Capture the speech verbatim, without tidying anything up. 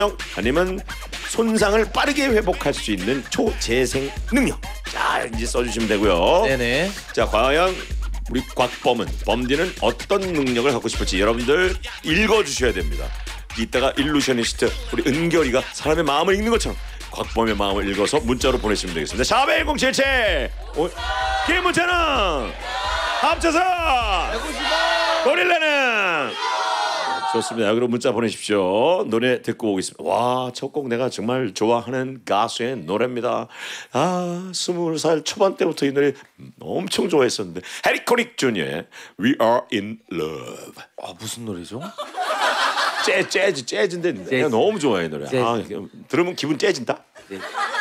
아니면 손상을 빠르게 회복할 수 있는 초재생 능력. 자, 이제 써주시면 되고요. 네네. 자, 과연 우리 곽범은 범디는 어떤 능력을 갖고 싶을지 여러분들 읽어주셔야 됩니다. 이따가 일루셔니스트 우리 은결이가 사람의 마음을 읽는 것처럼 곽범의 마음을 읽어서 문자로 보내시면 되겠습니다. 샵 일공칠칠 긴 문자는 합쳐서 고릴라는 좋습니다. 여기로 문자 보내십시오. 노래 듣고 오겠습니다. 와, 첫 곡 내가 정말 좋아하는 가수의 노래입니다. 아, 스물 살 초반 때부터 이 노래 엄청 좋아했었는데 해리 코닉 주니어의 We Are In Love. 아, 무슨 노래죠? 재, 재즈, 재즈인데 내가 너무 좋아해 이 노래. 아, 들으면 기분 째진다. 네.